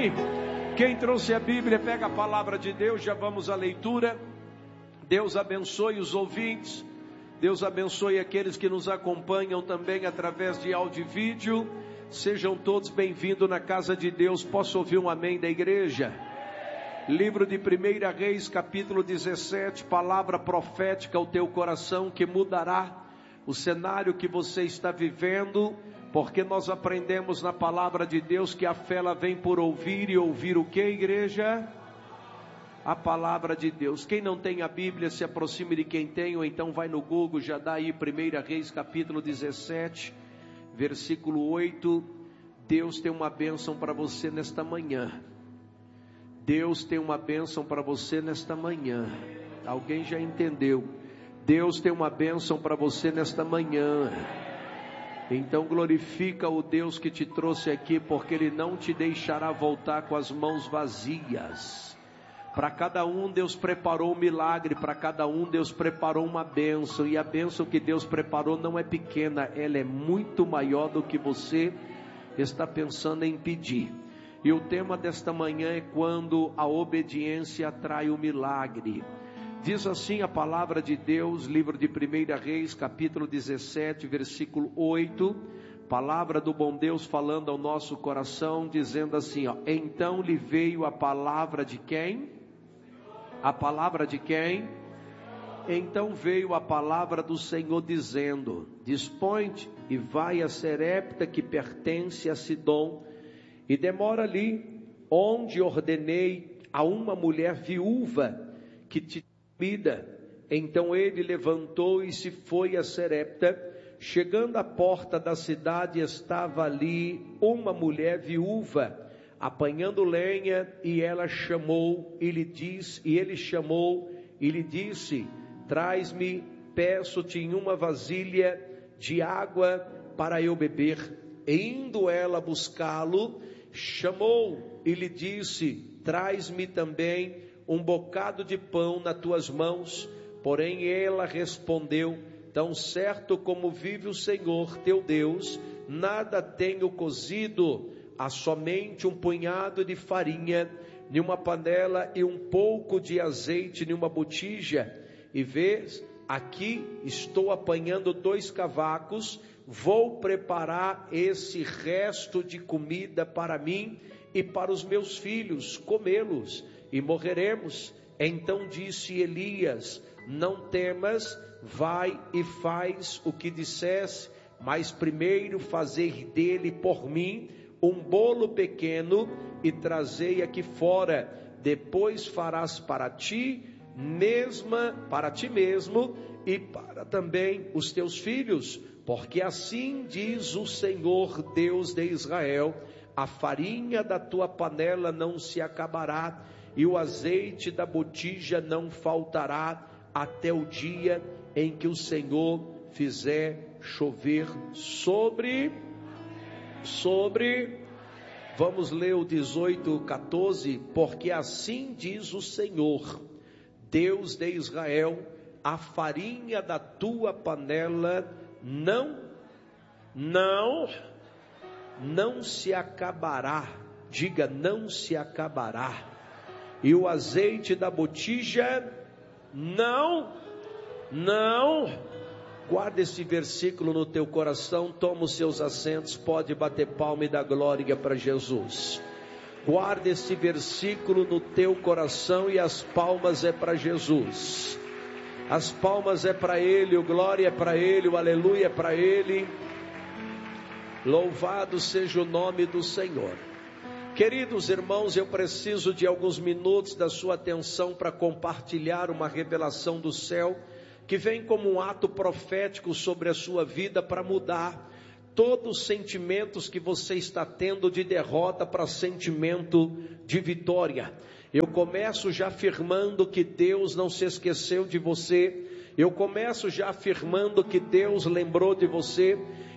Amém? Quem trouxe a Bíblia, pega a palavra de Deus, já vamos à leitura. Deus abençoe os ouvintes, Deus abençoe aqueles que nos acompanham também através de áudio e vídeo. Sejam todos bem-vindos na casa de Deus. Posso ouvir um amém da igreja? Livro de 1 Reis, capítulo 17, palavra profética ao teu coração que mudará o cenário que você está vivendo, porque nós aprendemos na palavra de Deus que a fé ela vem por ouvir, e ouvir o que, igreja? A palavra de Deus. Quem não tem a Bíblia, se aproxime de quem tem, ou então vai no Google, já dá aí 1 Reis capítulo 17, versículo 8. Deus tem uma bênção para você nesta manhã. Deus tem uma bênção para você nesta manhã. Alguém já entendeu? Deus tem uma bênção para você nesta manhã. Então glorifica o Deus que te trouxe aqui, porque Ele não te deixará voltar com as mãos vazias. Para cada um Deus preparou um milagre, para cada um Deus preparou uma bênção, e a bênção que Deus preparou não é pequena, ela é muito maior do que você está pensando em pedir. E o tema desta manhã é quando a obediência atrai o milagre. Diz assim a palavra de Deus, livro de 1 Reis, capítulo 17, versículo 8, palavra do bom Deus falando ao nosso coração, dizendo assim, ó: então lhe veio a palavra de quem? A palavra de quem? Então veio a palavra do Senhor dizendo, dispõe-te e vai a Serepta que pertence a Sidom, e demora ali, onde ordenei a uma mulher viúva que te comida. Então ele levantou e se foi a Serepta. Chegando à porta da cidade, estava ali uma mulher viúva, apanhando lenha, e ela chamou, e ele chamou, e lhe disse, traz-me, peço-te em uma vasilha de água para eu beber. E indo ela buscá-lo, chamou, e lhe disse, traz-me também um bocado de pão nas tuas mãos. Porém ela respondeu, tão certo como vive o Senhor teu Deus, nada tenho cozido, há somente um punhado de farinha em uma panela e um pouco de azeite em uma botija. E vês, aqui estou apanhando 2 cavacos, vou preparar esse resto de comida para mim e para os meus filhos, comê-los e morreremos. Então disse Elias, não temas, vai e faz o que dissesse, mas primeiro fazei dele por mim um bolo pequeno e trazei aqui fora, depois farás para ti mesmo e para também os teus filhos, porque assim diz o Senhor Deus de Israel, a farinha da tua panela não se acabará, e o azeite da botija não faltará, até o dia em que o Senhor fizer chover sobre, vamos ler o 18:14, porque assim diz o Senhor, Deus de Israel, a farinha da tua panela não se acabará, diga não se acabará, e o azeite da botija não, guarda esse versículo no teu coração, toma os seus assentos, pode bater palma e dar glória para Jesus. Guarda esse versículo no teu coração e as palmas é para Jesus. As palmas é para Ele, o glória é para Ele, o aleluia é para Ele. Louvado seja o nome do Senhor. Queridos irmãos, eu preciso de alguns minutos da sua atenção para compartilhar uma revelação do céu que vem como um ato profético sobre a sua vida para mudar todos os sentimentos que você está tendo de derrota para sentimento de vitória. Eu começo já afirmando que Deus não se esqueceu de você. Eu começo já afirmando que Deus lembrou de você.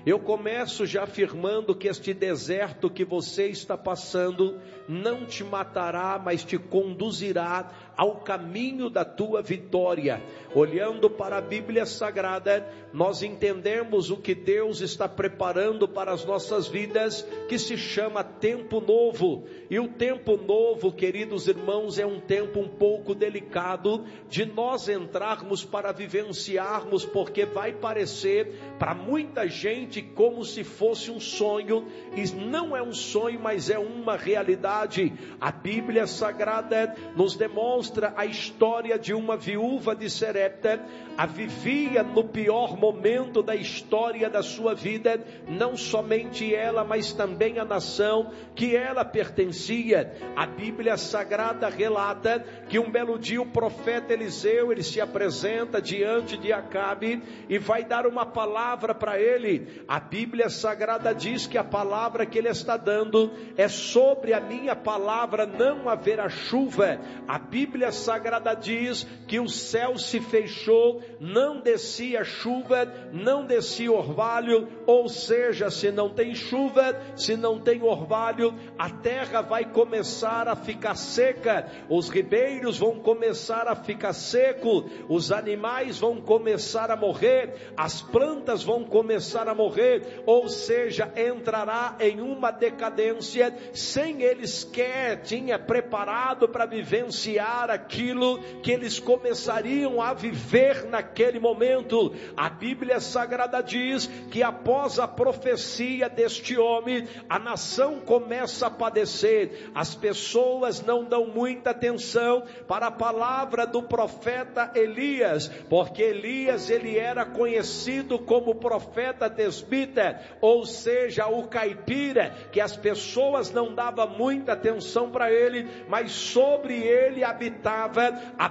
Eu começo já afirmando que este deserto que você está passando não te matará, mas te conduzirá ao caminho da tua vitória. Olhando para a Bíblia Sagrada, nós entendemos o que Deus está preparando para as nossas vidas, que se chama tempo novo. E o tempo novo, queridos irmãos, é um tempo um pouco delicado de nós entrarmos para vivenciarmos, porque vai parecer para muita gente como se fosse um sonho, e não é um sonho, mas é uma realidade. A Bíblia Sagrada nos demonstra a história de uma viúva de Serepta. A vivia no pior momento da história da sua vida, não somente ela, mas também a nação que ela pertencia. A Bíblia Sagrada relata que um belo dia o profeta Eliseu, ele se apresenta diante de Acabe e vai dar uma palavra para ele. A Bíblia Sagrada diz que a palavra que ele está dando é: sobre a minha palavra não haverá chuva. A Bíblia Sagrada diz que o céu se fechou, não descia chuva, não descia orvalho. Ou seja, se não tem chuva, se não tem orvalho, a terra vai começar a ficar seca, os ribeiros vão começar a ficar seco, os animais vão começar a morrer, as plantas vão começar a morrer. Ou seja, entrará em uma decadência sem eles sequer tinha preparado para vivenciar aquilo que eles começariam a viver naquele momento. A Bíblia Sagrada diz que após a profecia deste homem, a nação começa a padecer. As pessoas não dão muita atenção para a palavra do profeta Elias, porque Elias, ele era conhecido como profeta tesbita, ou seja, o caipira, que as pessoas não davam muita atenção para ele, mas sobre ele habitava a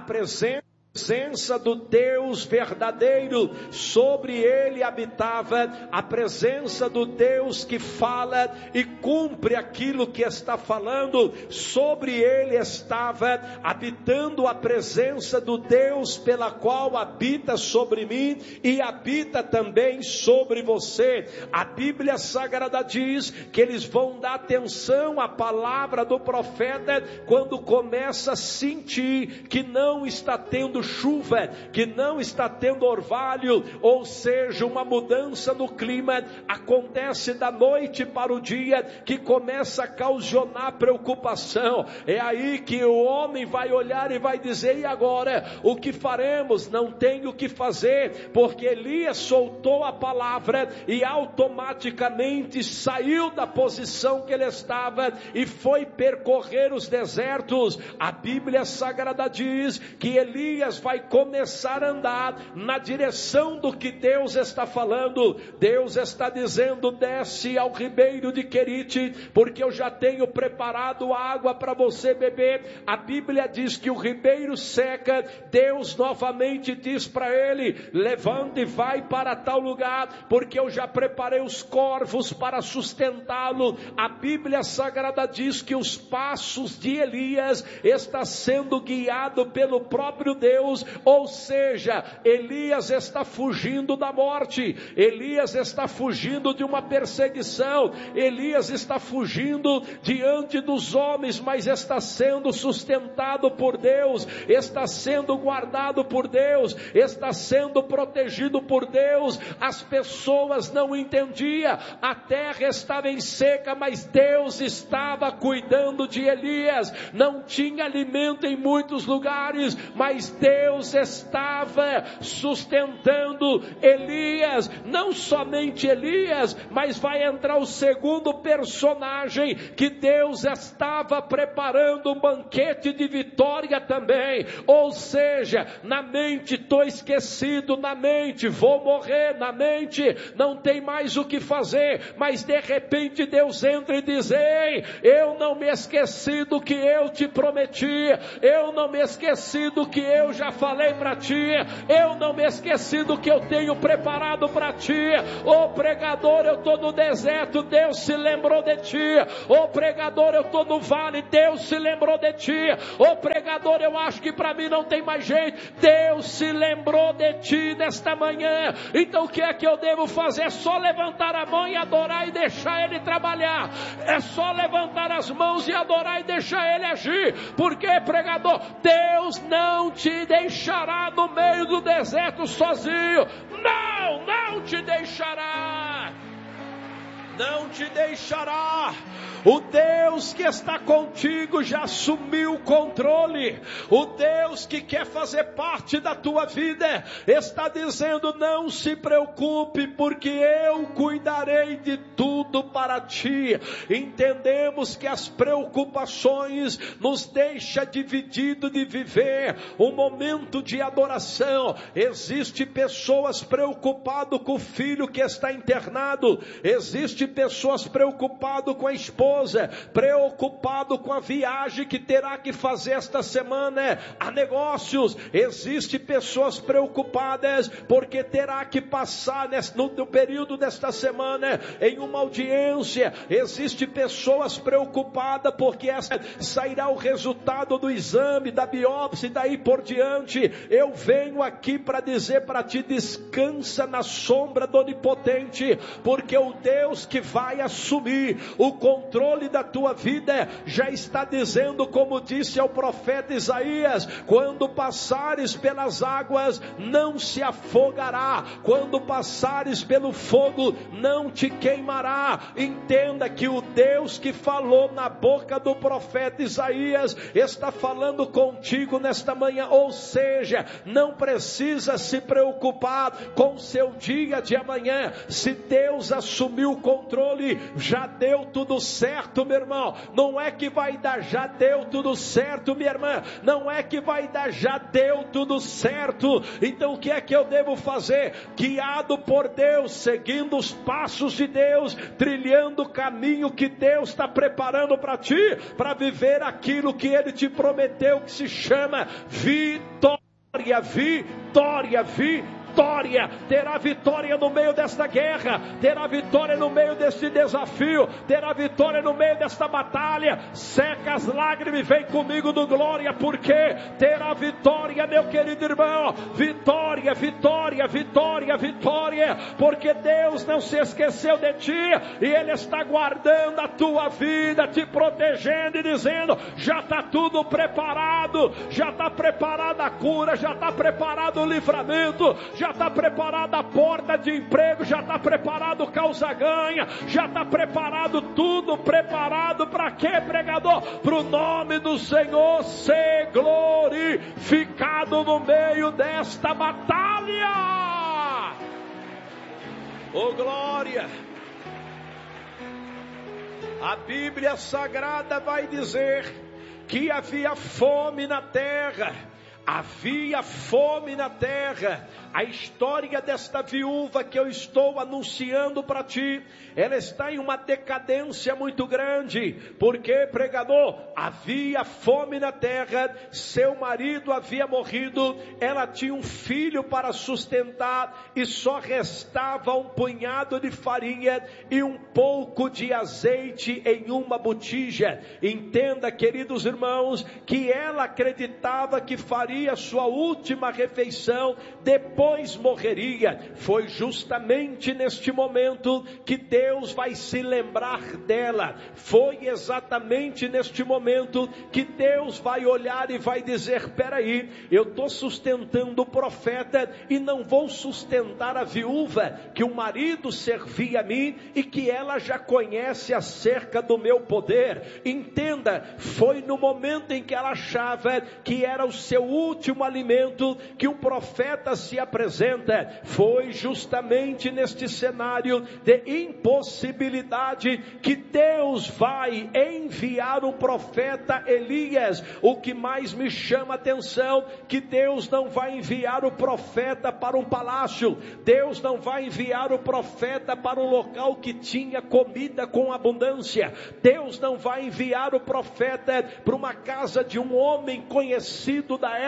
presença do Deus verdadeiro. Sobre ele habitava a presença do Deus que fala e cumpre aquilo que está falando. Sobre ele estava habitando a presença do Deus pela qual habita sobre mim e habita também sobre você. A Bíblia Sagrada diz que eles vão dar atenção à palavra do profeta quando começa a sentir que não está tendo chuva, que não está tendo orvalho, ou seja, uma mudança no clima acontece da noite para o dia, que começa a causar preocupação. É aí que o homem vai olhar e vai dizer: e agora? O que faremos? Não tem o que fazer, porque Elias soltou a palavra e automaticamente saiu da posição que ele estava e foi percorrer os desertos. A Bíblia Sagrada diz que Elias vai começar a andar na direção do que Deus está falando. Deus está dizendo: desce ao ribeiro de Querite, porque eu já tenho preparado água para você beber. A Bíblia diz que o ribeiro seca. Deus novamente diz para ele: levanta e vai para tal lugar, porque eu já preparei os corvos para sustentá-lo. A Bíblia Sagrada diz que os passos de Elias está sendo guiado pelo próprio Deus. Ou seja, Elias está fugindo da morte, Elias está fugindo de uma perseguição, Elias está fugindo diante dos homens, mas está sendo sustentado por Deus, está sendo guardado por Deus, está sendo protegido por Deus. As pessoas não entendiam, a terra estava em seca, mas Deus estava cuidando de Elias. Não tinha alimento em muitos lugares, mas Deus estava sustentando Elias. Não somente Elias, mas vai entrar o segundo personagem, que Deus estava preparando um banquete de vitória também. Ou seja, na mente estou esquecido, na mente vou morrer, na mente não tem mais o que fazer, mas de repente Deus entra e diz: ei, eu não me esqueci do que eu te prometi, eu não me esqueci do que eu já já falei para ti, eu não me esqueci do que eu tenho preparado para ti. Ô pregador, eu estou no deserto, Deus se lembrou de ti. Ô pregador, eu estou no vale, Deus se lembrou de ti. Ô pregador, eu acho que para mim não tem mais jeito, Deus se lembrou de ti nesta manhã. Então o que é que eu devo fazer? É só levantar a mão e adorar e deixar Ele trabalhar. É só levantar as mãos e adorar e deixar Ele agir. Porque, pregador, Deus não te deixará no meio do deserto sozinho. Não te deixará. Não te deixará. O Deus que está contigo já assumiu o controle. O Deus que quer fazer parte da tua vida está dizendo: não se preocupe, porque eu cuidarei de tudo para ti. Entendemos que as preocupações nos deixam dividido de viver um momento de adoração. Existem pessoas preocupadas com o filho que está internado. Existem pessoas preocupadas com a esposa, preocupado com a viagem que terá que fazer esta semana a negócios. Existem pessoas preocupadas porque terá que passar no período desta semana em uma audiência. Existem pessoas preocupadas porque sairá o resultado do exame, da biópsia e daí por diante. Eu venho aqui para dizer para ti: descansa na sombra do Onipotente, porque o Deus que vai assumir o controle da tua vida já está dizendo, como disse ao profeta Isaías: quando passares pelas águas não se afogará, quando passares pelo fogo não te queimará. Entenda que o Deus que falou na boca do profeta Isaías está falando contigo nesta manhã. Ou seja, não precisa se preocupar com o seu dia de amanhã. Se Deus assumiu o controle, já deu tudo certo, meu irmão. Não é que vai dar, já deu tudo certo, minha irmã. Não é que vai dar, já deu tudo certo. Então o que é que eu devo fazer? Guiado por Deus, seguindo os passos de Deus, trilhando o caminho que Deus está preparando para ti, para viver aquilo que Ele te prometeu, que se chama vitória. Vitória. Terá vitória no meio desta guerra, terá vitória no meio deste desafio, terá vitória no meio desta batalha. Seca as lágrimas e vem comigo no glória, porque terá vitória, meu querido irmão. Vitória, porque Deus não se esqueceu de ti e Ele está guardando a tua vida, te protegendo e dizendo: já está tudo preparado, já está preparada a cura, já está preparado o livramento, já está preparada a porta de emprego, já está preparado causa ganha, já está preparado tudo, preparado para quê, pregador? Para o nome do Senhor ser glorificado no meio desta batalha. Oh glória! A Bíblia Sagrada vai dizer que havia fome na terra. Havia fome na terra. A história desta viúva que eu estou anunciando para ti, ela está em uma decadência muito grande. Porque, pregador, havia fome na terra, seu marido havia morrido, ela tinha um filho para sustentar e só restava um punhado de farinha e um pouco de azeite em uma botija. Entenda, queridos irmãos, que ela acreditava que faria sua última refeição, depois morreria. Foi justamente neste momento que Deus vai se lembrar dela. Foi exatamente neste momento que Deus vai olhar e vai dizer: peraí, eu estou sustentando o profeta e não vou sustentar a viúva que o marido servia a mim e que ela já conhece acerca do meu poder. Entenda, foi no momento em que ela achava que era o seu último alimento que o profeta se apresenta. Foi justamente neste cenário de impossibilidade que Deus vai enviar o profeta Elias. O que mais me chama a atenção, que Deus não vai enviar o profeta para um palácio, Deus não vai enviar o profeta para um local que tinha comida com abundância, Deus não vai enviar o profeta para uma casa de um homem conhecido da época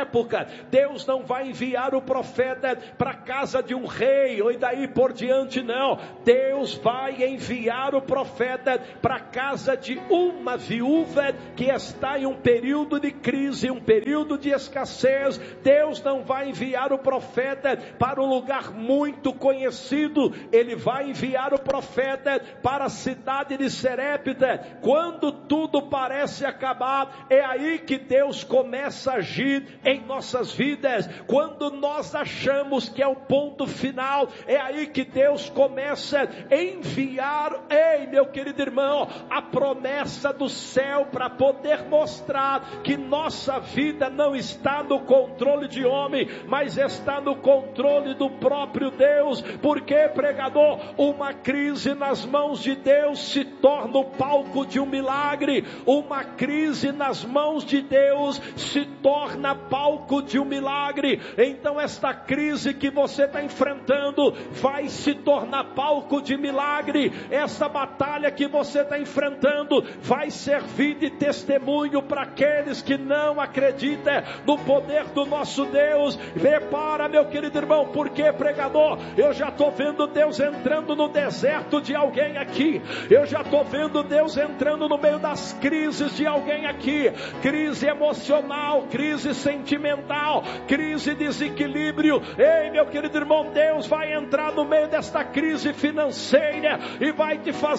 época, Deus não vai enviar o profeta para a casa de um rei, ou daí por diante, não. Deus vai enviar o profeta para a casa de uma viúva que está em um período de crise, um período de escassez. Deus não vai enviar o profeta para um lugar muito conhecido, Ele vai enviar o profeta para a cidade de Serepta. Quando tudo parece acabar, é aí que Deus começa a agir em nossas vidas. Quando nós achamos que é o ponto final, é aí que Deus começa a enviar, ei meu querido irmão, a promessa do céu para poder mostrar que nossa vida não está no controle de homem, mas está no controle do próprio Deus. Porque, pregador, uma crise nas mãos de Deus se torna o palco de um milagre. Uma crise nas mãos de Deus se torna palco de um milagre. Então esta crise que você está enfrentando vai se tornar palco de milagre. Essa batalha que você está enfrentando vai servir de testemunho para aqueles que não acreditam no poder do nosso Deus. Prepara, meu querido irmão, porque, pregador, eu já estou vendo Deus entrando no deserto de alguém aqui. Eu já estou vendo Deus entrando no meio das crises de alguém aqui. Crise emocional, crise sentimental, crise de desequilíbrio. Ei, meu querido irmão, Deus vai entrar no meio desta crise financeira e vai te fazer